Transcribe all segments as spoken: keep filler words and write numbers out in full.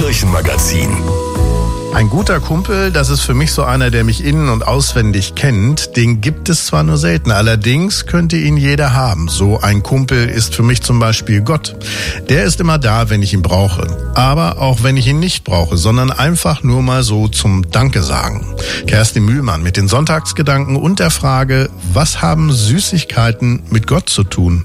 Kirchenmagazin. Ein guter Kumpel, das ist für mich so einer, der mich innen- und auswendig kennt. Den gibt es zwar nur selten, allerdings könnte ihn jeder haben. So ein Kumpel ist für mich zum Beispiel Gott. Der ist immer da, wenn ich ihn brauche. Aber auch wenn ich ihn nicht brauche, sondern einfach nur mal so zum Danke sagen. Kerstin Mühlmann mit den Sonntagsgedanken und der Frage, was haben Süßigkeiten mit Gott zu tun?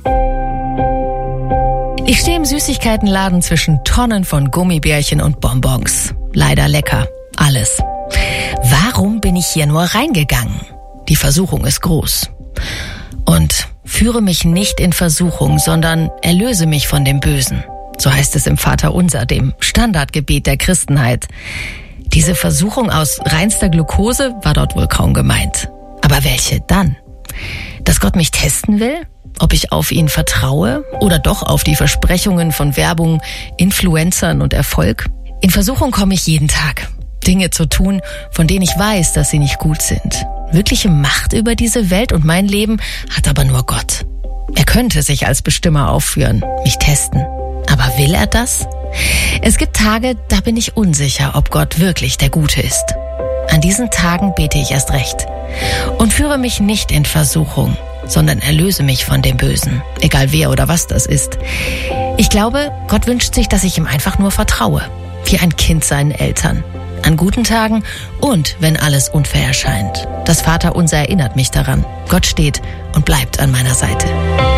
Ich stehe im Süßigkeitenladen zwischen Tonnen von Gummibärchen und Bonbons. Leider lecker. Alles. Warum bin ich hier nur reingegangen? Die Versuchung ist groß. Und führe mich nicht in Versuchung, sondern erlöse mich von dem Bösen. So heißt es im Vaterunser, dem Standardgebet der Christenheit. Diese Versuchung aus reinster Glukose war dort wohl kaum gemeint. Aber welche dann? Dass Gott mich testen will? Ob ich auf ihn vertraue oder doch auf die Versprechungen von Werbung, Influencern und Erfolg? In Versuchung komme ich jeden Tag. Dinge zu tun, von denen ich weiß, dass sie nicht gut sind. Wirkliche Macht über diese Welt und mein Leben hat aber nur Gott. Er könnte sich als Bestimmer aufführen, mich testen. Aber will er das? Es gibt Tage, da bin ich unsicher, ob Gott wirklich der Gute ist. An diesen Tagen bete ich erst recht. Und führe mich nicht in Versuchung, sondern erlöse mich von dem Bösen, egal wer oder was das ist. Ich glaube, Gott wünscht sich, dass ich ihm einfach nur vertraue, wie ein Kind seinen Eltern. An guten Tagen und wenn alles unfair erscheint. Das Vaterunser erinnert mich daran. Gott steht und bleibt an meiner Seite.